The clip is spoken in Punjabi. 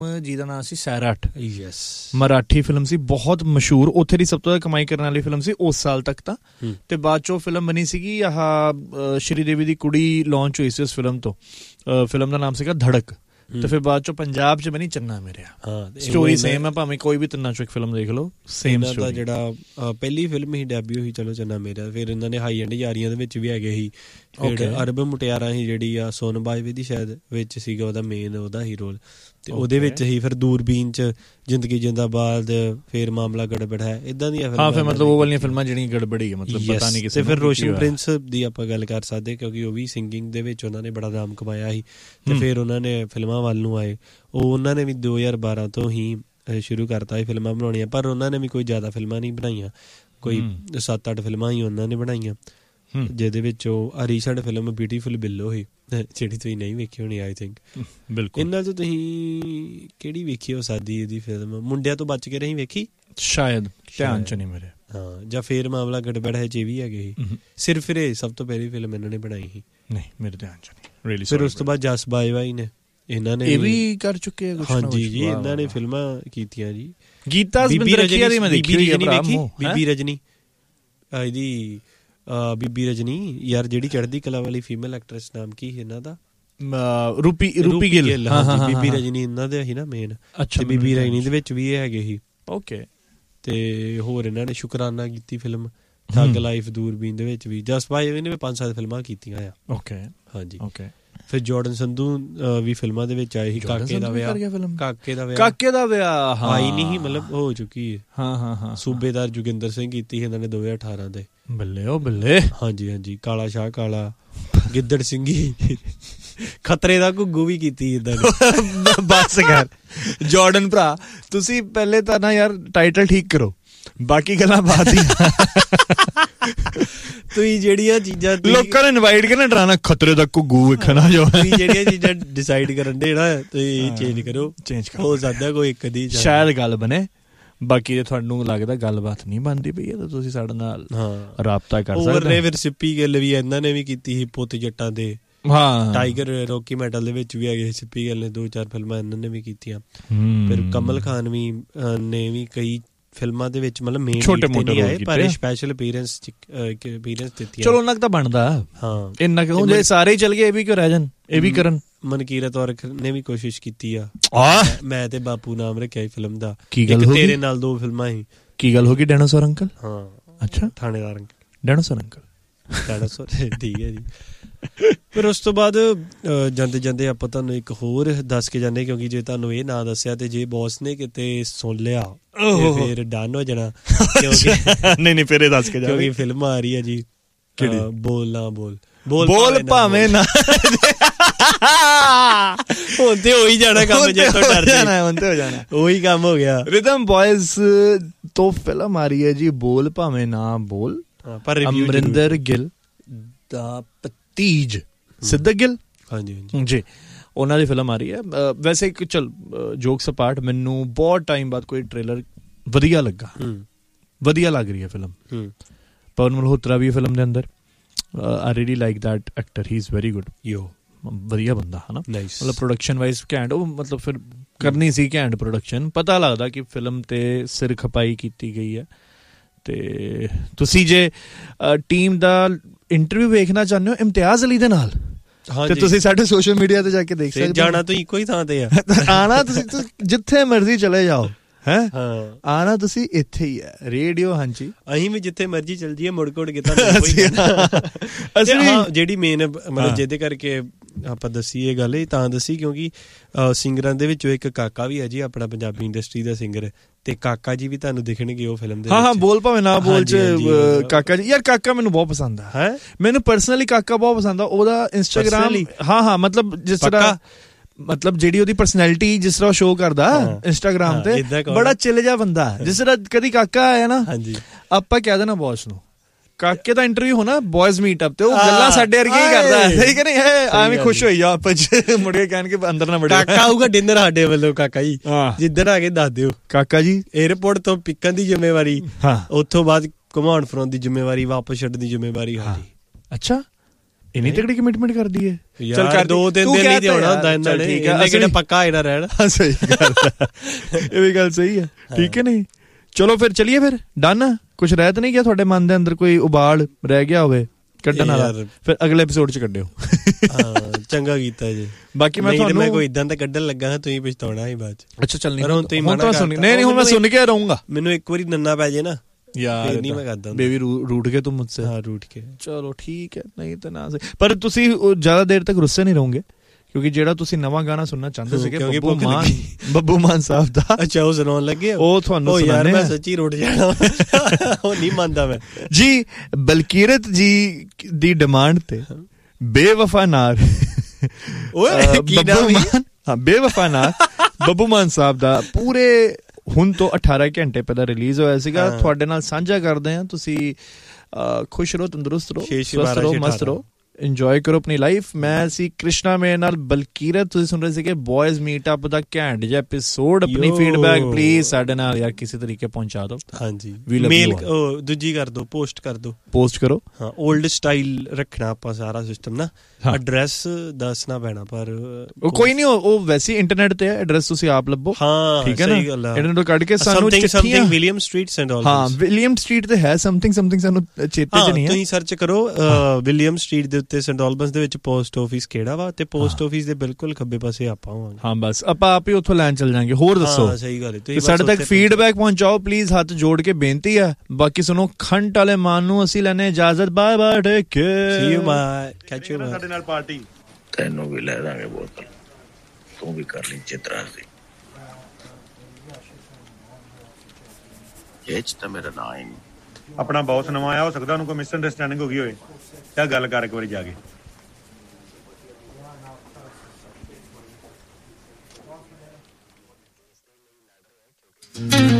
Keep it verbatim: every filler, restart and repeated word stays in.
ਜਿਹਦਾ ਨਾਮ ਸੀ ਸੈਰਾਟ। ਯੈਸ, ਮਰਾਠੀ ਫਿਲਮ ਸੀ, ਬਹੁਤ ਮਸ਼ਹੂਰ, ਉੱਥੇ ਦੀ ਸਭ ਤੋਂ ਜ਼ਿਆਦਾ ਕਮਾਈ ਕਰਨ ਵਾਲੀ ਫਿਲਮ ਸੀ ਉਸ ਸਾਲ ਤੱਕ ਤਾਂ। ਤੇ ਬਾਅਦ ਚੋਂ ਫਿਲਮ ਬਣੀ ਸੀਗੀ ਆਹ ਸ਼੍ਰੀ ਦੇਵੀ ਦੀ ਕੁੜੀ ਲਾਂਚ ਹੋਈ ਸੀ ਉਸ ਫਿਲਮ ਤੋਂ। ਫਿਲਮ ਦਾ ਨਾਮ ਸੀਗਾ ਧੜਕ। ਤੇ ਫਿਰ ਬਾਅਦ ਚੋਂ ਪੰਜਾਬ ਚ ਬਣੀ ਚੰਨਾ ਮੇਰਿਆ। ਹਾਂ, ਸਟੋਰੀ ਸੇਮ ਹੈ, ਭਾਵੇਂ ਕੋਈ ਵੀ ਤਿੰਨਾਂ ਚੋਂ ਇੱਕ ਫਿਲਮ ਦੇਖ ਲਓ, ਸੇਮ ਸਟੋਰੀ। ਜਿਹੜਾ ਪਹਿਲੀ ਫਿਲਮ ਹੀ ਡੈਬਿਊ ਸੀ ਚਲੋ ਚੰਨਾ ਮੇਰਿਆ, ਫਿਰ ਇਹਨਾਂ ਨੇ ਹਾਈ ਐਂਡ ਯਾਰੀਆਂ ਦੇ ਵਿੱਚ ਵੀ ਹੈਗੇ ਸੀ, ਫਿਰ ਅਰਬ ਮੁਟਿਆਰਾਂ ਸੀ ਜਿਹੜੀ ਆ ਸੋਨਮ ਬਾਜਵੇ ਦੀ ਸ਼ਾਇਦ ਵਿੱਚ ਸੀਗਾ ਉਹਦਾ ਮੇਨ ਉਹਦਾ ਹੀ ਰੋਲ, ਤੇ ਉਹਦੇ ਵਿੱਚ ਹੀ ਫਿਰ ਦੂਰਬੀਨ ਚ ਜ਼ਿੰਦਗੀ ਜਿੰਦਾਬਾਦ, ਫਿਰ ਮਾਮਲਾ ਗੜਬੜ ਹੈ, ਏਦਾਂ ਦੀਆਂ ਫਿਲਮਾਂ। ਹਾਂ, ਫਿਰ ਮਤਲਬ ਉਹ ਵਾਲੀਆਂ ਫਿਲਮਾਂ ਜਿਹੜੀਆਂ ਗੜਬੜੀ ਹੈ, ਮਤਲਬ ਪਤਾ ਨਹੀਂ ਕਿਸੇ। ਤੇ ਫਿਰ ਰੋਸ਼ਨ ਪ੍ਰਿੰਸ ਦੀ ਆਪਾਂ ਗੱਲ ਕਰ ਸਕਦੇ ਕਿਉਂਕਿ ਉਹ ਵੀ ਸਿੰਗਿੰਗ ਦੇ ਵਿੱਚ ਉਹਨਾਂ ਨੇ ਬੜਾ ਨਾਮ ਕਮਾਇਆ ਸੀ, ਤੇ ਫਿਰ ਉਹਨਾਂ ਨੇ ਫਿਲਮਾਂ ਵੱਲ ਨੂੰ ਆਏ। ਉਹ ਉਹਨਾਂ ਨੇ ਵੀ ਦੋ ਹਜ਼ਾਰ ਬਾਰਾਂ ਤੋਂ ਹੀ ਸ਼ੁਰੂ ਕਰਤਾ ਸੀ ਫਿਲਮਾਂ ਬਣਾਉਣੀਆਂ, ਪਰ ਉਹਨਾਂ ਨੇ ਵੀ ਕੋਈ ਜ਼ਿਆਦਾ ਫਿਲਮਾਂ ਨਹੀਂ ਬਣਾਈਆਂ, ਕੋਈ ਸੱਤ ਅੱਠ ਫਿਲਮਾਂ ਹੀ ਉਹਨਾਂ ਨੇ ਬਣਾਈਆਂ, ਜਿਹਦੇ ਵਿੱਚ ਉਹ ਰੀਸੈਂਟ ਫਿਲਮ ਬਿਊਟੀਫੁਲ ਬਿੱਲੋ ਸੀ ਜਿਹੜੀ ਤੁਸੀਂ ਨਹੀਂ ਵੇਖੀ ਹੋਣੀ ਆਈ ਥਿੰਕ। ਬਿਲਕੁਲ। ਇਹਨਾਂ ਤੋਂ ਤੁਸੀਂ ਕਿਹੜੀ ਵੇਖੀ ਹੋ ਸਕਦੀ ਇਹਦੀ ਫਿਲਮ? ਮੁੰਡਿਆਂ ਤੋਂ ਬਚ ਕੇ ਰਹੀ ਵੇਖੀ ਸ਼ਾਇਦ, ਧਿਆਨ ਚ ਨਹੀਂ ਮੇਰੇ। ਹਾਂ, ਜਾਂ ਫੇਰ ਮਾਮਲਾ ਗੜਬੜ ਹੈ ਚ ਵੀ ਹੈਗੇ ਸੀ। ਸਿਰਫ ਇਹ ਸਭ ਤੋਂ ਪਹਿਲੀ ਫਿਲਮ ਇਹਨਾਂ ਨੇ ਬਣਾਈ ਸੀ। ਨਹੀਂ, ਮੇਰੇ ਧਿਆਨ ਚ ਨਹੀਂ। ਫਿਰ ਉਸ ਤੋਂ ਬਾਅਦ ਜਸ ਬਾਜਵਾ ਨੇ ਇਹਨਾਂ ਨੇ ਇਹ ਵੀ ਕਰ ਚੁੱਕੇ ਆ। ਹਾਂਜੀ ਜੀ, ਇਹਨਾਂ ਨੇ ਫਿਲਮਾਂ ਕੀਤੀਆਂ ਜੀ। ਗੀਤਾ ਬੀਬੀ ਰਜਨੀ ਬੀਬੀ ਰਜਨੀ ਇਹਦੀ ਬੀਬੀ ਰਜਨੀ ਯਾਰ ਜਿਹੜੀ ਚੜ੍ਹਦੀ ਕਲਾ ਵਾਲੀ ਫੀਮੇਲ ਐਕਟਰੈਸ, ਨਾਮ ਕੀ ਇਹਨਾਂ ਦਾ? ਰੂਪੀ ਰੂਪੀ ਗਿੱਲ। ਬੀਬੀ ਰਜਨੀ ਇਹਨਾਂ ਦੇ ਸੀ ਨਾ ਮੇਨ। ਅੱਛਾ, ਬੀਬੀ ਰਜਨੀ ਦੇ ਵਿੱਚ ਵੀ ਇਹ ਹੈਗੇ ਸੀ। ਓਕੇ। ਤੇ ਹੋਰ ਇਹਨਾਂ ਨੇ ਸ਼ੁਕਰਾਨਾ ਕੀਤੀ ਫਿਲਮ, ਠੱਗ ਲਾਈਫ, ਦੂਰਬੀਨ ਦੇ ਵਿੱਚ ਵੀ। ਜਸ ਬਾਜਵਾ ਨੇ ਪੰਜ ਸੱਤ ਫਿਲਮਾਂ ਕੀਤੀਆਂ ਆ। ਓਕੇ। ਹਾਂਜੀ। ਓਕੇ। ਫਿਰ ਜੋਰਡਨ ਸੰਧੂ ਵੀ ਫਿਲਮਾਂ ਦੇ ਵਿੱਚ ਆਏ ਸੀ। ਕਾਕੇ ਦਾ ਵਿਆਹ, ਕਾਕੇ ਦਾ ਵਿਆਹ ਕਾਕੇ ਦਾ ਵਿਆਹ ਆਈ ਨਹੀਂ ਸੀ, ਮਤਲਬ ਹੋ ਚੁੱਕੀ ਹੈ। ਹਾਂ ਹਾਂ ਹਾਂ। ਸੂਬੇਦਾਰ ਜੋਗਿੰਦਰ ਸਿੰਘ ਕੀਤੀ ਸੀ ਇਹਨਾਂ ਨੇ ਦੋ ਹਜ਼ਾਰ ਅਠਾਰਾਂ ਦੇ। ਬੱਲੇ ਉਹ ਬੱਲੇ। ਹਾਂਜੀ ਹਾਂਜੀ। ਕਾਲਾ ਸ਼ਾਹ ਕਾਲਾ, ਗਿੱਦੜ ਸਿੰਘੀ, ਖਤਰੇ ਦਾ ਘੁੱਗੂ ਵੀ ਕੀਤੀ ਏਦਾਂ ਦੀ। ਬਸ ਕਰ ਜੋਰਡਨ ਭਰਾ, ਤੁਸੀਂ ਪਹਿਲੇ ਤਾਂ ਨਾ ਯਾਰ ਟਾਈਟਲ ਠੀਕ ਕਰੋ, ਬਾਕੀ ਗੱਲਾਂ ਬਾਅਦ ਦੀਆਂ। ਤੁਸੀਂ ਜਿਹੜੀਆਂ ਚੀਜ਼ਾਂ ਲੋਕਾਂ ਨੇ ਇਨਵਾਈਟ ਕਰਨਾ ਡਰਾਣਾ, ਖਤਰੇ ਦਾ ਘੁੱਗੂ ਵੇਖਣਾ ਜੋ ਤੁਸੀਂ ਜਿਹੜੀਆਂ ਚੀਜ਼ਾਂ ਡਿਸਾਈਡ ਕਰਨ ਦੇ ਨਾ, ਤੁਸੀਂ ਚੇਂਜ ਕਰੋ। ਚੇਂਜ ਹੋ ਸਕਦਾ ਕੋਈ ਇੱਕ ਦੀ ਸ਼ਾਇਦ ਗੱਲ ਬਣੇ, ਬਾਕੀ ਜੇ ਤੁਹਾਨੂੰ ਲੱਗਦਾ ਗੱਲਬਾਤ ਨਹੀਂ ਬਣਦੀ ਪਈ ਹੈ ਤਾਂ ਤੁਸੀਂ ਸਾਡੇ ਨਾਲ ਰਾਬਤਾ ਕਰ ਸਕਦੇ ਹੋ। ਫਿਰ ਸਿੱਪੀ ਗਿੱਲ ਵੀ ਇਹਨਾਂ ਨੇ ਵੀ ਕੀਤੀ ਸੀ ਪੁੱਤ ਜੱਟਾਂ ਦੇ। ਹਾਂ, ਟਾਈਗਰ ਰੌਕੀ ਮੈਟਲ ਦੇ ਵਿੱਚ ਵੀ ਹੈਗੇ ਸਿੱਪੀ ਗਿੱਲ ਨੇ, ਦੋ ਚਾਰ ਫਿਲਮਾਂ ਇਹਨਾਂ ਨੇ ਵੀ ਕੀਤੀਆਂ। ਫਿਰ ਕਮਲ ਖਾਨ ਵੀ ਨੇ ਵੀ ਕਈ ਫਿਲਮਾਂ ਦੇ ਵਿੱਚ ਮਤਲਬ ਮੇਨ ਛੋਟੇ ਮੋਟੇ ਆਏ, ਪਰ ਸਪੈਸ਼ਲ ਅਪੀਅਰੈਂਸ ਅਪੀਅਰੈਂਸ ਦਿੱਤੀ। ਚਲੋ ਉਹਨਾਂ ਦਾ ਬਣਦਾ। ਹਾਂ, ਇੰਨਾ ਕਿਉਂ ਜੇ ਸਾਰੇ ਹੀ ਚਲ ਗਏ ਇਹ ਵੀ ਕਿਉਂ ਰਹਿ ਜਾਣ, ਇਹ ਵੀ ਕਰਨ। ਮਨਕੀਰਤ ਔਰਖ ਨੇ ਵੀ ਕੋਸ਼ਿਸ਼ ਕੀਤੀ ਆ। ਮੈਂ ਤੇ ਬਾਪੂ ਨਾਮ ਰੱਖਿਆ ਫਿਲਮ ਦਾ। ਕੀ ਗੱਲ ਹੋ ਗਈ? ਤੇਰੇ ਨਾਲ ਦੋ ਫਿਲਮਾਂ ਸੀ। ਕੀ ਗੱਲ ਹੋ ਗਈ? Dinosaur uncle. ਹਾਂ। ਅੱਛਾ, ਥਾਣੇਦਾਰ ਅੰਕਲ, ਡਾਇਨਾਸੌਰ ਅੰਕਲ, ਡਾਇਨਾਸੌਰ। ਠੀਕ ਹੈ ਜੀ। ਫਿਰ ਉਸ ਤੋਂ ਬਾਅਦ ਜਾਂਦੇ ਜਾਂਦੇ ਆਪਾਂ ਤੁਹਾਨੂੰ ਇੱਕ ਹੋਰ ਦੱਸ ਕੇ ਜਾਂਦੇ, ਕਿਉਂਕਿ ਜੇ ਤੁਹਾਨੂੰ ਇਹ ਨਾ ਦੱਸਿਆ ਤੇ ਜੇ ਬੌਸ ਨੇ ਕਿਤੇ ਸੁਣ ਲਿਆ ਫਿਰ ਡਨ ਹੋ ਜਾਣਾ। ਨਹੀਂ ਨਹੀਂ, ਫਿਰ ਇਹ ਦੱਸ ਕੇ ਜਾਓ ਕਿਉਂਕਿ ਫਿਲਮ ਆ ਰਹੀ ਹੈ ਜੀ। ਬੋਲ ਨਾ ਬੋਲ, ਬੋਲ ਭਾਵੇਂ ਨਾ। ਹੁਣ ਤੇ ਹੋ ਹੀ ਜਾਣਾ ਕੰਮ, ਜੇ ਤੋਂ ਡਰ ਜਾਣਾ ਹੁਣ ਤੇ ਹੋ ਜਾਣਾ, ਉਹੀ ਕੰਮ ਹੋ ਗਿਆ। ਰਿਦਮ ਬॉयਜ਼ ਤੋਂ ਫਿਲਮ ਆ ਰਹੀ ਹੈ ਜੀ, ਬੋਲ ਭਾਵੇਂ ਨਾ ਬੋਲ। ਪਰ ਅਮਰਿੰਦਰ ਗਿੱਲ ਦਾ ਭਤੀਜ ਸਿੱਧਕ ਗਿੱਲ, ਹਾਂਜੀ ਜੀ, ਉਹਨਾਂ ਦੀ ਫਿਲਮ ਆ ਰਹੀ ਹੈ। ਵੈਸੇ ਇੱਕ ਚਲ ਜੋਕਸ ਅਪਾਰਟ, ਮੈਨੂੰ ਬਹੁਤ ਟਾਈਮ ਬਾਅਦ ਕੋਈ ਟ੍ਰੇਲਰ ਵਧੀਆ ਲੱਗਾ, ਵਧੀਆ ਲੱਗ ਰਹੀ ਹੈ ਫਿਲਮ। ਪਵਨ ਮਲਹੋਤਰਾ ਵੀ ਫਿਲਮ ਦੇ ਅੰਦਰ। I really like that actor, he is very good. ਯੋ ਵਧੀਆ ਬੰਦਾ ਹੈ ਨਾ, ਮਤਲਬ ਪ੍ਰੋਡਕਸ਼ਨ ਵਾਈਜ਼ ਘੈਂਟ। ਉਹ ਮਤਲਬ ਫਿਰ ਕਰਨੀ ਸੀ ਘੈਂਟ ਪ੍ਰੋਡਕਸ਼ਨ, ਪਤਾ ਲੱਗਦਾ ਕਿ ਫਿਲਮ ਤੇ ਸਿਰ ਖਪਾਈ ਕੀਤੀ ਗਈ ਹੈ। ਤੇ ਤੁਸੀਂ ਜੇ ਟੀਮ ਦਾ ਇੰਟਰਵਿਊ ਵੇਖਣਾ ਚਾਹੁੰਦੇ ਹੋ ਇਮਤਿਆਜ਼ ਅਲੀ ਦੇ ਨਾਲ, ਤੇ ਤੁਸੀਂ ਸਾਡੇ ਸੋਸ਼ਲ ਮੀਡੀਆ ਤੇ ਜਾ ਕੇ ਦੇਖ ਸਕਦੇ ਹੋ। ਜਾਣਾ ਤੁਸੀਂ ਇੱਕੋ ਹੀ ਥਾਂ ਤੇ ਆ, ਆਣਾ ਤੁਸੀਂ ਜਿੱਥੇ ਮਰਜ਼ੀ ਚਲੇ ਜਾਓ, ਹੈ ਆਣਾ ਤੁਸੀਂ ਇੱਥੇ ਹੀ ਹੈ ਰੇਡੀਓ। ਹਾਂਜੀ, ਅਸੀਂ ਵੀ ਜਿੱਥੇ ਮਰਜ਼ੀ ਚੱਲ ਜਾਈਏ, ਮੁੜ ਕੋੜ ਕੇ ਜਿਹੜੀ ਮੇਨ ਮਤਲਬ ਜਿਹਦੇ ਕਰਕੇ ਆਪਾਂ ਦੱਸੀ ਇਹ ਗੱਲ ਤਾਂ ਦੱਸੀ ਕਿਉਂਕਿ ਸਿੰਗਰਾਂ ਦੇ ਵਿੱਚੋਂ ਇੱਕ ਕਾਕਾ ਵੀ ਹੈ ਜੀ, ਆਪਣਾ ਪੰਜਾਬੀ ਇੰਡਸਟਰੀ ਦਾ ਸਿੰਗਰ, ਤੇ ਕਾਕਾ ਜੀ ਵੀ ਤੁਹਾਨੂੰ ਦਿਖਣਗੇ ਉਹ ਫਿਲਮ ਦੇ। ਹਾਂ ਹਾਂ, ਬੋਲ ਭਾਵੇਂ ਨਾ ਬੋਲ ਚ ਕਾਕਾ ਜੀ। ਯਾਰ ਕਾਕਾ ਮੈਨੂੰ ਬਹੁਤ ਪਸੰਦ ਆ, ਹੈ ਮੈਨੂੰ ਪਰਸਨਲੀ ਕਾਕਾ ਬਹੁਤ ਪਸੰਦ ਆ। ਉਹਦਾ ਇੰਸਟਾਗ੍ਰਾਮ, ਹਾਂ ਹਾਂ, ਮਤਲਬ ਜਿਸ ਤਰ੍ਹਾਂ ਮਤਲਬ ਜਿਹੜੀ ਉਹਦੀ ਪਰਸਨੈਲਿਟੀ ਜਿਸ ਤਰ੍ਹਾਂ ਸ਼ੋ ਕਰਦਾ ਇੰਸਟਾਗ੍ਰਾਮ ਤੇ, ਬੜਾ ਚਿਲ ਜਿਹਾ ਬੰਦਾ। ਜਿਸ ਤਰ੍ਹਾਂ ਕਦੀ ਕਾਕਾ ਆਇਆ ਨਾ, ਆਪਾਂ ਕਹਿ ਦੇਣਾ ਬੌਸ ਨੂੰ ਕਾਕੇ ਦਾ ਇੰਟਰਵਿਊ ਹੋਣਾ ਬॉयਜ਼ ਮੀਟਅਪ ਤੇ, ਉਹ ਗੱਲਾਂ ਸਾਡੇ ਵਰਗੀ ਹੀ ਕਰਦਾ, ਸਹੀ ਕਿ ਨਹੀਂ? ਐਵੇਂ ਖੁਸ਼ ਹੋਈ ਜਾ ਆਪਾਂ ਮੁੜ ਕੇ ਕਹਿਣ ਕੇ ਅੰਦਰ ਨਾ ਵੜਿਓ। ਕਾਕਾ ਆਊਗਾ ਡਿਨਰ ਸਾਡੇ ਵੱਲੋਂ, ਕਾਕਾ ਜੀ ਜਿੱਦਣ ਆ ਕੇ ਦੱਸ ਦਿਓ। ਕਾਕਾ ਜੀ ਏਅਰਪੋਰਟ ਤੋਂ ਪਿੱਕਣ ਦੀ ਜ਼ਿੰਮੇਵਾਰੀ, ਉੱਥੋਂ ਬਾਅਦ ਘੁਮਾਉਣ ਫਿਰਾਉਣ ਦੀ ਜ਼ਿੰਮੇਵਾਰੀ, ਵਾਪਸ ਛੱਡਣ ਦੀ ਜ਼ਿੰਮੇਵਾਰੀ ਸਾਡੀ। ਅੱਛਾ, ਇੰਨੀ ਤਕੜੀ ਕਮਿਟਮੈਂਟ ਕਰਦੀ ਹੈ। ਚੱਲ ਕਰ ਦੋ ਤਿੰਨ ਦਿਨ ਲਈ ਤੇ ਹੋਣਾ ਹੁੰਦਾ ਇਹਨਾਂ ਨੇ, ਇਹਨੇ ਕਿਹੜਾ ਪੱਕਾ ਆਏ ਨਾ ਰਹਿਣ। ਸਹੀ ਗੱਲ, ਇਹ ਵੀ ਗੱਲ ਸਹੀ ਹੈ। ਠੀਕ ਹੈ ਨਹੀਂ, ਚਲੋ ਫਿਰ ਚਲੀਏ ਫਿਰ। ਡਨ, ਕੁਛ ਰਹਿ ਤਾਂ ਨਹੀਂ ਗਿਆ ਤੁਹਾਡੇ ਮਨ ਦੇ ਅੰਦਰ, ਕੋਈ ਉਬਾਲ ਰਹਿ ਗਿਆ ਹੋਵੇ ਕੱਢਣ ਵਾਲਾ? ਫਿਰ ਅਗਲੇ ਐਪੀਸੋਡ ਚ ਕੱਢਿਓ। ਹਾਂ ਚੰਗਾ ਕੀਤਾ ਜੀ। ਬਾਕੀ ਮੈਂ ਤੁਹਾਨੂੰ ਕੋਈ ਇਦਾਂ ਦਾ ਕੱਢਣ ਲੱਗਾ ਤੁਸੀਂ ਪਛਤਾਉਣਾ ਸੀ ਬਾਅਦ ਚ। ਅੱਛਾ ਚੱਲ, ਨਹੀਂ ਹੁਣ ਤਾਂ ਸੁਣ, ਨਹੀਂ ਨਹੀਂ ਹੁਣ ਮੈਂ ਸੁਣ ਕੇ ਰਹੂੰਗਾ। ਮੈਨੂੰ ਇੱਕ ਵਾਰੀ ਨੰਨਾ ਪੈ ਜੇ ਨਾ ਯਾਰ, ਨਹੀਂ ਮੈਂ ਕਰਦਾ ਬੇਬੀ रूठ के तुम मुझसे। हाँ रूठ के, चलो ठीक है, नहीं तो ना सही। पर ਤੁਸੀਂ ਜ਼ਿਆਦਾ ਦੇਰ ਤੱਕ ਰੁੱਸੇ ਨਹੀਂ ਰਹੋਗੇ, ਕਿਉਂਕਿ ਜਿਹੜਾ ਤੁਸੀਂ ਨਵਾਂ ਗਾਣਾ ਸੁਣਨਾ ਚਾਹੁੰਦੇ ਸੀਗੇ ਬੱਬੂ ਮਾਨ, ਬੱਬੂ ਮਾਨ ਸਾਹਿਬ ਦਾ। ਅੱਛਾ ਉਹ ਸੁਣਾਉਣ ਲੱਗੇ, ਉਹ ਤੁਹਾਨੂੰ ਸੁਣਾਣੇ। ਯਾਰ ਮੈਂ ਸੱਚੀ ਰੁੱਟ ਜਾਣਾ, ਉਹ ਨਹੀਂ ਮੰਨਦਾ ਮੈਂ ਜੀ। ਬਲਕੀਰਤ ਜੀ ਦੀ ਡਿਮਾਂਡ ਤੇ ਬੇਵਫਾ ਨਾਰ, ਓਏ ਕੀ ਨਾਮ ਹੈ? ਹਾਂ ਬੇਵਫਾ ਨਾਰ ਬੱਬੂ ਮਾਨ ਸਾਹਿਬ ਦਾ ਪੂਰੇ ਹੁਣ ਤੋਂ ਅਠਾਰਾਂ ਘੰਟੇ ਪਹਿਲਾਂ ਰਿਲੀਜ਼ ਹੋਇਆ ਸੀਗਾ। ਤੁਹਾਡੇ ਨਾਲ ਸਾਂਝਾ ਕਰਦੇ ਹਾਂ। ਤੁਸੀਂ ਖੁਸ਼ ਰਹੋ, ਤੰਦਰੁਸਤ ਰਹੋ, ਸਵਸਥ ਰਹੋ, ਮਸਤ ਰਹੋ, ਇੰਜੋਏ ਕਰੋ ਆਪਣੀ ਲਾਈਫ। ਮੈਂ ਸੀ ਕ੍ਰਿਸ਼ਨਾ, ਮੇਰੇ ਨਾਲ ਬਲਕੀਰਤ। ਤੁਸੀਂ ਸੁਣ ਰਹੇ ਸੀਗੇ ਬॉयਜ਼ ਮੀਟ ਅਪ ਦਾ ਘੈਂਟ ਜਿਹਾ ਐਪੀਸੋਡ। ਆਪਣੀ ਫੀਡਬੈਕ ਪਲੀਜ਼ ਸਾਡੇ ਨਾਲ ਯਾਰ ਕਿਸੇ ਤਰੀਕੇ ਪਹੁੰਚਾ ਦਿਓ। ਹਾਂਜੀ ਮੇਲ ਦੂਜੀ ਕਰ ਦਿਓ, ਪੋਸਟ ਕਰ ਦਿਓ, ਪੋਸਟ ਕਰੋ। ਹਾਂ 올ਡ ਸਟਾਈਲ ਰੱਖਣਾ ਆਪਾਂ ਸਾਰਾ ਸਿਸਟਮ ਨਾ। ਐਡਰੈਸ ਦੱਸਣਾ ਪੈਣਾ, ਪਰ ਉਹ ਕੋਈ ਨਹੀਂ, ਉਹ ਵੈਸੇ ਇੰਟਰਨੈਟ ਤੇ ਹੈ ਐਡਰੈਸ, ਤੁਸੀਂ ਆਪ ਲੱਭੋ। ਹਾਂ ਠੀਕ ਹੈ ਨਾ, ਇੰਟਰਨੈਟ ਤੋਂ ਕੱਢ ਕੇ ਸਾਨੂੰ ਚਿੱਠੀਆਂ। William street Saint ਆਲਬਸ। ਹਾਂ ਵਿਲੀਅਮ ਸਟਰੀਟ ਤੇ ਹੈ ਸਮਥਿੰਗ ਸਮਥਿੰਗ, ਸਾਨੂੰ ਚੇਤੇ ਚ ਨਹੀਂ ਹੈ। ਤੁਸੀਂ ਸਰਚ ਕਰੋ ਵਿਲੀਅਮ ਸਟਰੀਟ ਦੇ ਉੱਤੇ ਸੈਂਟ ਆਲਬਸ ਦੇ ਵਿੱਚ ਪੋਸਟ ਆਫਿਸ ਕਿਹੜਾ ਵਾ, ਤੇ ਪੋਸਟ ਆਫਿਸ ਦੇ ਬਿਲਕੁਲ ਖੱਬੇ ਪਾਸੇ ਆਪਾਂ ਹੋਵਾਂਗੇ। ਹਾਂ ਬਸ ਆਪਾਂ ਆਪ ਹੀ ਉੱਥੋਂ ਲੈਣ ਚੱਲ ਜਾਾਂਗੇ। ਹੋਰ ਦੱਸੋ? ਸਹੀ ਗੱਲ ਹੈ, ਸਾਡੇ ਤੱਕ ਫੀਡਬੈਕ ਪਹੁੰਚਾਓ ਪਲੀਜ਼, ਹੱਥ ਜੋੜ ਕੇ ਬੇਨਤੀ ਹੈ। ਬਾਕੀ ਸੁਣੋ, ਖੰਡ ਵਾਲੇ ਮਾਨ ਨੂੰ ਅਸੀਂ ਲੈਣੇ ਇਜਾਜ਼ਤ। Bye bye, take care, C you bye, catch you bye. ਸਾਡੇ ਨਾਲ ਪਾਰਟੀ ਤੈਨੂੰ ਵੀ ਲੈ ਦਾਂਗੇ ਬੋਤਲ, ਤੂੰ ਵੀ ਕਰ ਲਈ ਚਿਤਰਾ ਸੀ। ਇਹ ਚ ਤਾਂ ਮੇਰਾ ਨਾਂ ਹੀ ਨਹੀਂ। ਆਪਣਾ ਬੌਸ ਨਵਾਂ ਆਇਆ, ਹੋ ਸਕਦਾ ਉਹਨੂੰ ਕੋਈ ਮਿਸ ਅੰਡਰਸਟੈਂਡਿੰਗ ਹੋ ਗਈ ਹੋਵੇ। ਤਾਂ ਗੱਲ ਕਰ ਇੱਕ ਵਾਰੀ ਜਾ ਕੇ।